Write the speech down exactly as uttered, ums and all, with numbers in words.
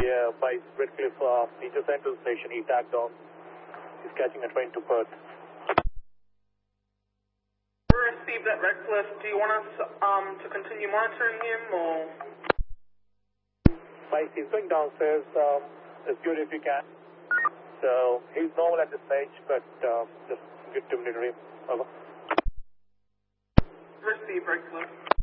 Yeah, by Redcliffe, uh, Meter Central Station, he tagged on. He's catching a train to Perth. We received at Redcliffe. Do you want us um, to continue monitoring him, or? Mike, he's going downstairs. Um, as good if you can. So he's normal at this stage, but uh, just good to monitor him. Over. Receive Redcliffe.